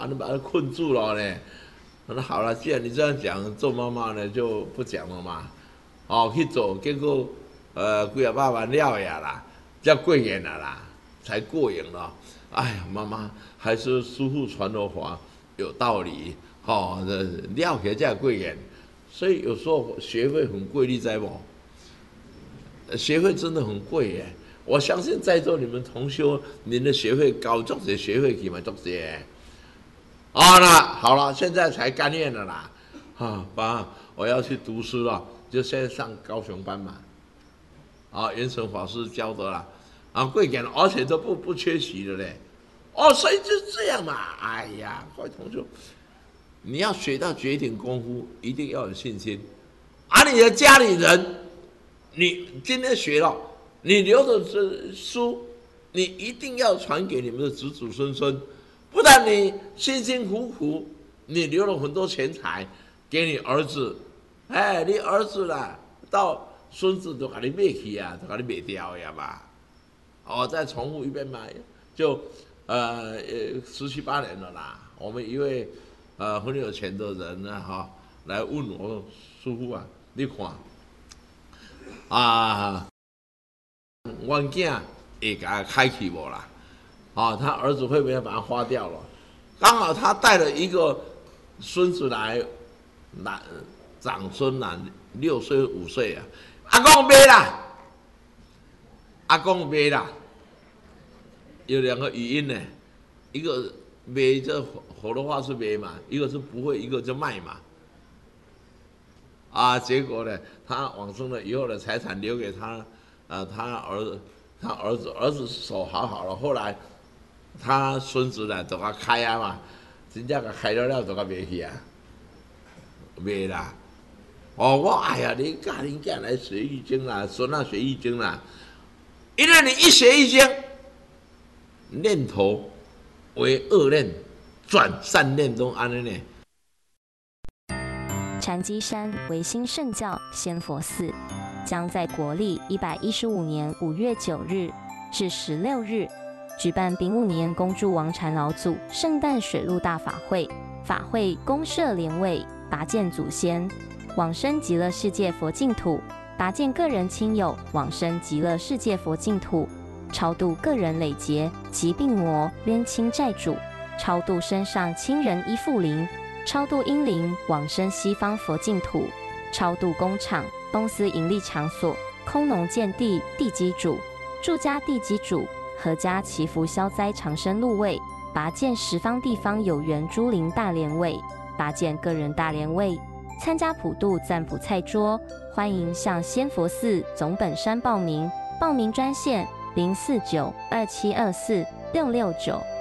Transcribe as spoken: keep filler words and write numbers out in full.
把你把他困住了呢。那好了，既然你这样讲，做妈妈呢就不讲了嘛。哦，去做，结果呃几啊百万了呀啦，才过瘾了啦，才过瘾了。哎呀，妈妈还是师父传的话有道理，哦，了起才过瘾。所以有时候学费很贵，你知不？学费真的很贵耶。我相信在座你们同修，您的学费高，做些学费起码做些。啊，那好了，现在才甘愿了啦。啊，爸，我要去读书了，就现在上高雄班嘛。啊，元成法师教的啦，啊，贵点，而且都不不缺席的嘞。哦，所以就这样嘛。哎呀，各位同学，你要学到绝顶功夫，一定要有信心。而、啊、你的家里人，你今天学了，你留的这书，你一定要传给你们的子子孙孙。不然你辛辛苦苦，你留了很多钱财给你儿子，哎，你儿子啦，到孙子都给你卖去啊，都给你卖掉呀嘛。哦，再重复一遍嘛，就呃呃十七八年了啦。我们一位呃很有钱的人呢，哈、哦，来问我师父啊，你看啊，我囝会给他开启无啦？啊、哦，他儿子会不会把他花掉了？刚好他带了一个孙子来，来长孙啦，六岁五岁啊，阿公买啦，阿公买啦，有两个语音呢，一个买这活的话是买嘛，一个是不会，一个就卖嘛。啊，结果呢，他往生了以后的财产留给他，呃，他儿子，他儿子儿子手好好了，后来。他孙子呢，都甲开啊嘛，真正甲开了了，都甲卖去啊，卖啦。哦，我哎呀，你教恁囝来学易经啦，孙啊学易经啦，因为你一学易经，念头为恶念，转善念中安尼呢。 禅机山维新圣教仙佛寺，将在国历一百一十五年五月九日至十六日。举办丙午年恭祝王禅老祖圣诞水陆大法会，法会公设莲位，拔荐祖先，往生极乐世界佛净土，拔荐个人亲友往生极乐世界佛净土，超度个人累劫及病魔冤亲债主，超度身上亲人依附灵，超度阴灵往生西方佛净土，超度工厂、公司盈利场所、空农建地地基主、住家地基主。阖家祈福消灾长生禄位，拔荐十方地方有缘诸灵大莲位，拔荐个人大莲位。参加普渡赞卜菜桌，欢迎向仙佛寺总本山报名，报名专线零四九二七二四六六九。